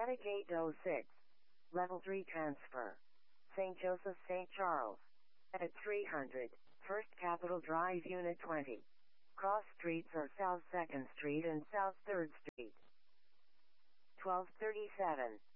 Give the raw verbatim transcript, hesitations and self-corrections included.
Gate oh six. Level three transfer. Saint Joseph Saint Charles. At three hundred, First Capitol Drive Unit twenty. Cross streets are South second Street and South third Street. twelve thirty-seven.